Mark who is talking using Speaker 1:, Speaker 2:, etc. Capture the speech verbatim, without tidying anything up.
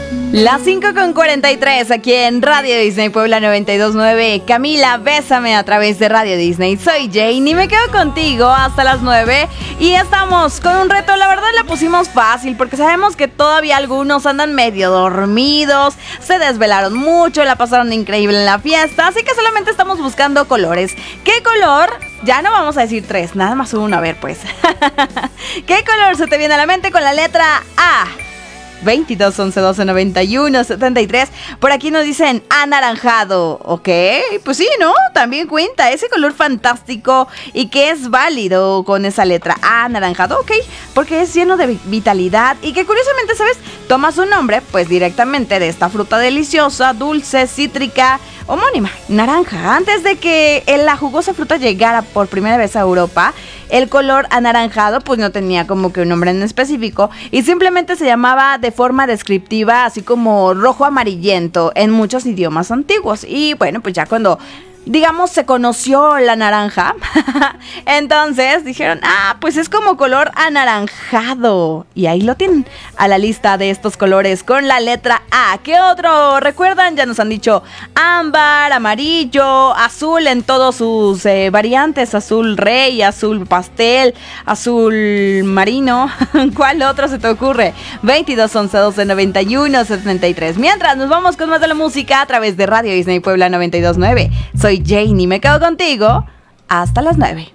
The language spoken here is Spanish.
Speaker 1: Las cinco con cuarenta y tres aquí en Radio Disney Puebla noventa y dos punto nueve. Camila, bésame a través de Radio Disney. Soy Jane y me quedo contigo hasta las nueve. Y estamos con un reto, la verdad la pusimos fácil porque sabemos que todavía algunos andan medio dormidos, se desvelaron mucho, la pasaron increíble en la fiesta, así que solamente estamos buscando colores. ¿Qué color? Ya no vamos a decir tres, nada más uno, a ver pues. ¿Qué color se te viene a la mente con la letra A? veintidós, once, doce, noventa y uno, setenta y tres. Por aquí nos dicen anaranjado. Ok, pues sí, ¿no? También cuenta ese color fantástico y que es válido con esa letra anaranjado. Ok, porque es lleno de vitalidad y que curiosamente, ¿sabes? Toma su nombre pues directamente de esta fruta deliciosa, dulce, cítrica, homónima, naranja. Antes de que la jugosa fruta llegara por primera vez a Europa, el color anaranjado pues no tenía como que un nombre en específico y simplemente se llamaba de forma descriptiva así como rojo amarillento en muchos idiomas antiguos. Y bueno, pues ya cuando, digamos, se conoció la naranja, entonces dijeron, ah, pues es como color anaranjado. Y ahí lo tienen, a la lista de estos colores con la letra A. ¿Qué otro recuerdan? Ya nos han dicho ámbar, amarillo, azul en todos sus eh, variantes, azul rey, azul pastel, azul marino. ¿Cuál otro se te ocurre? veintidós, once, doce, noventa y uno, setenta y tres. Mientras nos vamos con más de la música a través de Radio Disney Puebla noventa y dos punto nueve. Soy Jane y me quedo contigo hasta las nueve.